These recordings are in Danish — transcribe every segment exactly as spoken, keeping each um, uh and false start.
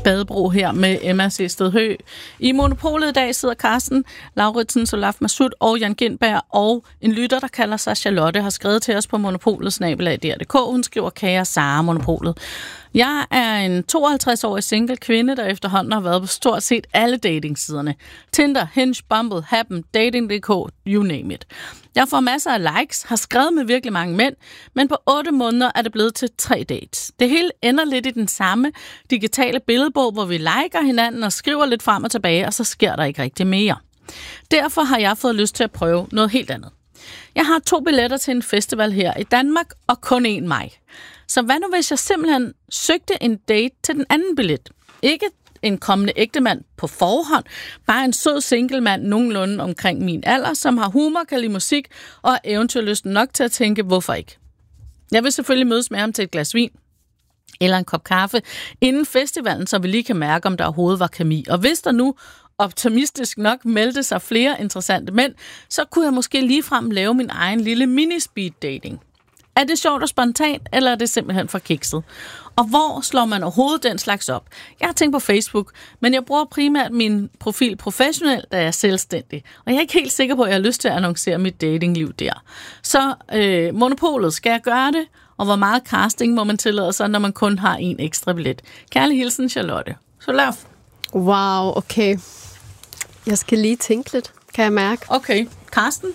Fadebro her med Emma Sested Høgh. I Monopolet i dag sidder Carsten Lauritsen, Solaf Masud og Jan Gindberg, og en lytter, der kalder sig Charlotte, har skrevet til os på monopolet snabel-a punktum d k. Hun skriver, kære Sara Monopolet. Jeg er en tooghalvtreds-årig single kvinde, der efterhånden har været på stort set alle datingsiderne. Tinder, Hinge, Bumble, Happen, Dating punktum d k, you name it. Jeg får masser af likes, har skrevet med virkelig mange mænd, men på otte måneder er det blevet til tre dates. Det hele ender lidt i den samme digitale billedbog, hvor vi liker hinanden og skriver lidt frem og tilbage, og så sker der ikke rigtig mere. Derfor har jeg fået lyst til at prøve noget helt andet. Jeg har to billetter til en festival her i Danmark, og kun én mig. Så hvad nu, hvis jeg simpelthen søgte en date til den anden billet? Ikke en kommende ægtemand på forhånd, bare en sød singlemand nogenlunde omkring min alder, som har humor, kan lide musik og er eventyrlysten nok til at tænke, hvorfor ikke? Jeg vil selvfølgelig mødes med ham til et glas vin eller en kop kaffe inden festivalen, så vi lige kan mærke, om der overhovedet var kemi. Og hvis der nu optimistisk nok meldte sig flere interessante mænd, så kunne jeg måske ligefrem lave min egen lille mini-speed dating. Er det sjovt og spontant, eller er det simpelthen for kikset? Og hvor slår man overhovedet den slags op? Jeg har tænkt på Facebook, men jeg bruger primært min profil professionelt, da jeg er selvstændig. Og jeg er ikke helt sikker på, at jeg har lyst til at annoncere mit datingliv der. Så øh, Monopolet, skal jeg gøre det? Og hvor meget casting må man tillade sig, når man kun har en ekstra billet? Kærlig hilsen, Charlotte. Så lad. Wow, okay. Jeg skal lige tænke lidt, kan jeg mærke. Okay, Carsten?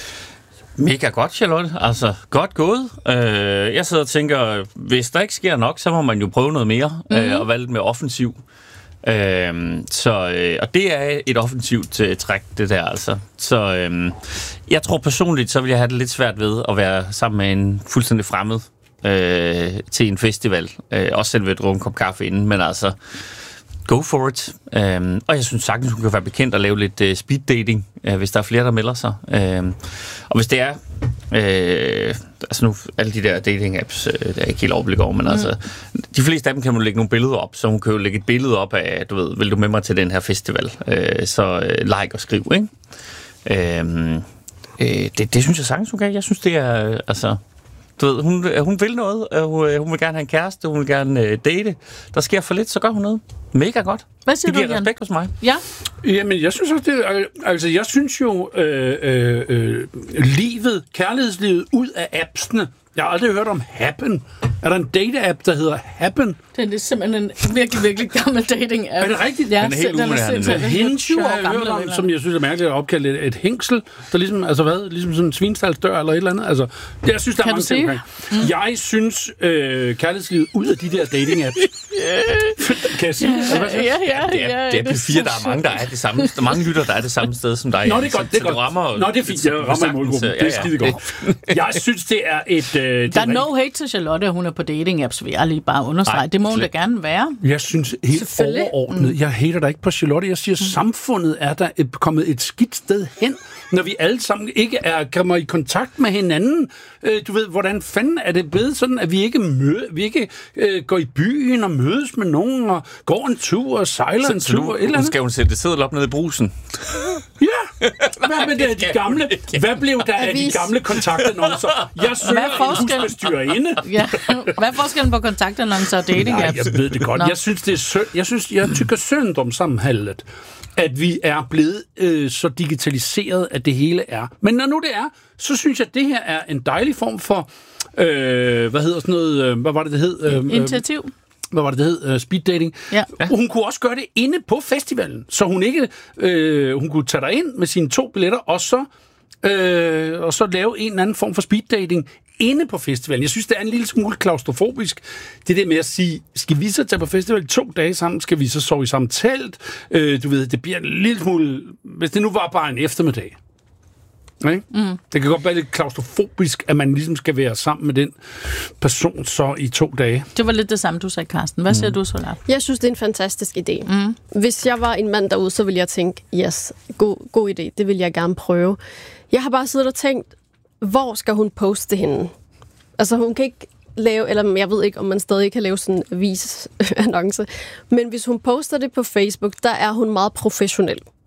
Mega godt, Charlotte. Altså, godt gået. Øh, jeg sidder og tænker, hvis der ikke sker nok, så må man jo prøve noget mere, mm-hmm. øh, og være lidt mere offensiv. Øh, så, øh, og det er et offensivt øh, træk, det der altså. Så øh, jeg tror personligt, så vil jeg have det lidt svært ved at være sammen med en fuldstændig fremmed øh, til en festival. Øh, også selv ved at drukke en kop kaffe inden, men altså... Go for it. Øhm, og jeg synes sagtens, hun kan være bekendt at lave lidt uh, speed dating, uh, hvis der er flere, der melder sig. Øhm, og hvis det er, øh, altså nu, alle de der dating apps, øh, det er ikke helt overblik over, men mm. altså, de fleste af dem kan man lægge nogle billeder op, så hun kan jo lægge et billede op af, du ved, vil du med mig til den her festival? Øh, så øh, like og skriv, ikke? Øhm, øh, det, det synes jeg sagtens, hun kan. Jeg synes, det er, øh, altså... Du ved, hun, hun vil noget, hun, hun vil gerne have en kæreste, hun vil gerne uh, date. Der sker for lidt, så gør hun noget. Mega godt. Hvad siger det giver du, Jan? Respekt hos mig. Ja. Jamen, jeg synes også, det, altså, jeg synes jo, øh, øh, øh, livet, kærlighedslivet ud af appsene. Jeg har aldrig hørt om Happen. Er der en date-app, der hedder Happen? Det er simpelthen en virkelig, virkelig gammel dating-app. Er det rigtigt? Ja, den er helt umoderne. Hinge har jeg hørt om, som jeg synes er mærkeligt at opkalde et, et hængsel, der ligesom, altså hvad, ligesom sådan en svinstalsdør eller et eller andet. Altså, det, jeg synes, der er mange ting omkring. Mm. Jeg synes, øh, kærlighedslivet ud af de der dating-apps. Kan jeg sige? Ja, ja, ja. Det er, det er P fire, der er mange, der er det samme. Der er mange lytter, der er det samme sted som dig. Nå, det er godt, det er godt. Rammer, Nå, det er fint, jeg rammer i målgruppen. Det er skide godt. Jeg synes, det er et... Øh, det der er no hate til Charlotte, hun er på dating-apps, vil jeg lige bare understrege. Nej, det må hun da gerne være. Jeg synes helt overordnet, mm. jeg hater dig ikke på Charlotte. Jeg siger, mm. samfundet er der et, kommet et skidt sted hen, når vi alle sammen ikke er kommer i kontakt med hinanden. Øh, du ved, hvordan fanden er det blevet sådan, at vi ikke møder, vi ikke øh, går i byen og mødes med nogen og går en tur og sejler så, en tur. Så nu skal hun sætte sædel op nede i brusen. Ja, hvad med det, de gamle? Hvad blev der af de gamle kontaktannoncer? Jeg søger en husbestyrerinde. Ja. Hvad er forskellen på kontaktannoncer og dating apps? Nej, jeg ved det godt. Nå. Jeg synes, det er synd. Jeg synes, jeg tykker synd om sammenholdet, at vi er blevet øh, så digitaliseret, at det hele er. Men når nu det er, så synes jeg, at det her er en dejlig form for, øh, hvad hedder sådan noget, øh, hvad var det, det hed? Øh, Initiativ. Hvad var det, det hed? Uh, speed dating. Ja. Hun kunne også gøre det inde på festivalen, så hun ikke, øh, hun kunne tage dig ind med sine to billetter, og så, øh, og så lave en eller anden form for speed dating inde på festivalen. Jeg synes, det er en lille smule klaustrofobisk. Det der med at sige, skal vi så tage på festival to dage sammen? Skal vi så sove i samme telt? Øh, du ved, det bliver en lille smule... Hvis det nu var bare en eftermiddag. Okay? Mm. Det kan godt være lidt klaustrofobisk, at man ligesom skal være sammen med den person så i to dage. Det var lidt det samme, du sagde, Carsten. Hvad mm. siger du, Solaf? Jeg synes, det er en fantastisk idé. Mm. Hvis jeg var en mand derude, så ville jeg tænke, yes, god, god idé, det vil jeg gerne prøve. Jeg har bare siddet og tænkt, hvor skal hun poste hende? Altså, hun kan ikke lave, eller jeg ved ikke, om man stadig kan lave sådan en avisannonce, men hvis hun poster det på Facebook, der er hun meget professionel.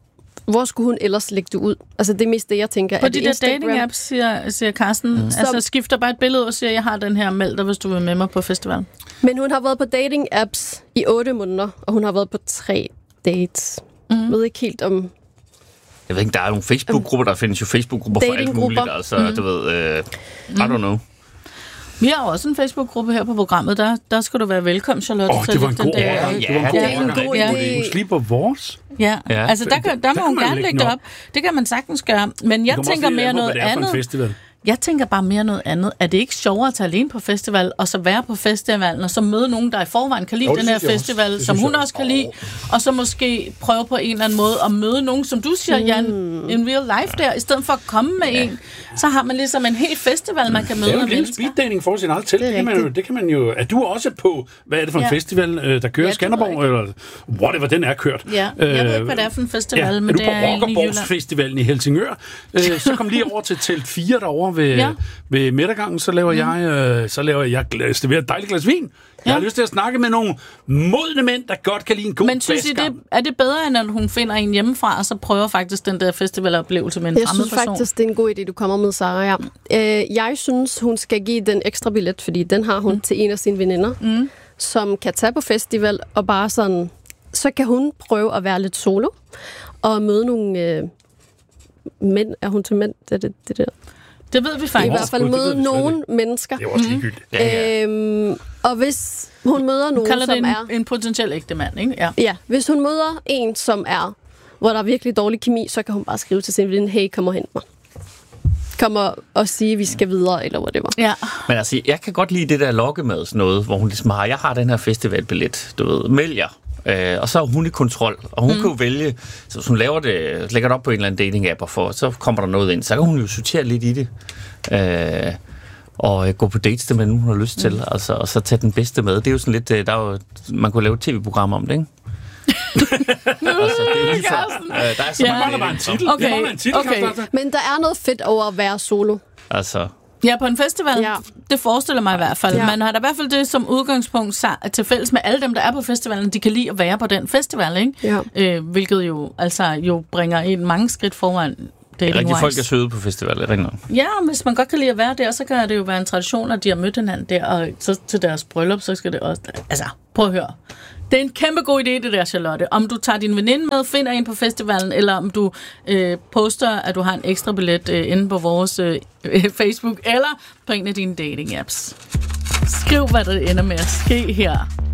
hvor skulle hun ellers lægge det ud? Altså, det er mest det, jeg tænker. På er de det der Instagram? dating-apps, siger, siger Carsten. Mm. Altså, skifter bare et billede og siger, jeg har den her, meld dig, hvis du vil med mig på festivalen. Men hun har været på dating-apps i otte måneder, og hun har været på tre dates. Mm. Jeg ved ikke helt om... Jeg ved ikke, der er nogle Facebook-grupper, der findes jo Facebook-grupper for alt muligt. Altså, mm. du ved, uh, I don't know. Vi har også en Facebook-gruppe her på programmet. Der, der skal du være velkommen, Charlotte. Åh, oh, det var en god idé. Ja, Det var en god det er en idé. god idé. Hun slipper vores. Ja, Ja. altså der, kan, der må kan hun man gerne lægge lægge det den op. Det kan man sagtens gøre. Men jeg tænker mere noget andet. Festival. Jeg tænker bare mere noget andet. Er det ikke sjovere at tage alene på festival, og så være på festivalen, og så møde nogen, der i forvejen kan lide Jo, det den her synes jeg festival, også. Det som synes hun jeg også kan lide, og så måske prøve på en eller anden måde at møde nogen, som du siger, Jan, Mm. in real life der, i stedet for at komme med en, så har man ligesom en hel festival, man kan Det møde er jo af en lille mennesker. speeddating for sin eget til. Det er Det, kan man jo, det kan man jo... Er du også på... Hvad er det for en Ja. festival, øh, der kører Ja, i Skanderborg? Eller whatever, den er kørt. Ja, jeg ved ikke, hvad det er for en festival, Ja, men er du det på er en i Jylland. Rockerborgsfestivalen i Helsingør? Øh, så kom lige over til telt fire derovre ved, Ja. ved midtergangen, så laver jeg, øh, så laver jeg glas, det et dejligt glas vin. Jeg har Ja. lyst til at snakke med nogle modne mænd, der godt kan lide en god Men synes I, det, er det bedre, end at hun finder en hjemmefra, og så prøver faktisk den der festivaloplevelse med en Jeg fremmed synes person? faktisk, det er en god idé, du kommer med, Sarah. Ja. Øh, jeg synes, hun skal give den ekstra billet, fordi den har hun mm. til en af sine veninder, mm. som kan tage på festival, og bare sådan, så kan hun prøve at være lidt solo, og møde nogle øh, mænd. Er hun til mænd? Det er det, det der. Det ved vi I faktisk. hvert fald Gud, det ved møde vi slet nogle mennesker. Det er jo også ligegyldigt. Ja, ja. Øhm, og hvis hun møder nogen, Kalder det som en, er... en potentiel ægte mand, ikke? Ja. Ja, hvis hun møder en, som er, hvor der er virkelig dårlig kemi, så kan hun bare skrive til sin veninde, hey, kom og hent mig. Kom og, og sige, vi skal videre, eller whatever. Ja. Men altså, jeg kan godt lide det der lokke med sådan noget, hvor hun ligesom har, jeg har den her festivalbillet, du ved, meld jer. Øh, og så er hun i kontrol, og hun mm. kan jo vælge, så hvis hun laver det, lægger det op på en eller anden dating-app, og for, så kommer der noget ind, så kan hun jo sortere lidt i det. Øh, og gå på dates, det med nogen, hun har lyst til, mm. altså, og så tage den bedste med. Det er jo sådan lidt, der er jo, man kunne lave et tv-program om det, ikke? altså, det er lige før. Øh, der er så Ja. mange Der var en dating- titel. Okay, Der var en titel, okay. Karsten. Men der er noget fedt over at være solo. Altså, Ja, på en festival, ja. Ja. Det forestiller mig i hvert fald. Ja. Ja. Man har da i hvert fald det som udgangspunkt sa- til fælles med alle dem, der er på festivalen, de kan lide at være på den festival, ikke? Ja. Øh, hvilket jo altså jo bringer en mange skridt foran rigtig dating-wise. folk er søde på festivaler, ikke nok? Ja, hvis man godt kan lide at være der, så kan det jo være en tradition, at de har mødt hinanden der, og så til deres bryllup, så skal det også... Altså, prøv at høre. Det er en kæmpe god idé, det der, Charlotte. Om du tager din veninde med, finder en på festivalen, eller om du øh, poster, at du har en ekstra billet øh, inde på vores øh, Facebook, eller på en af dine dating-apps. Skriv, hvad der ender med at ske her.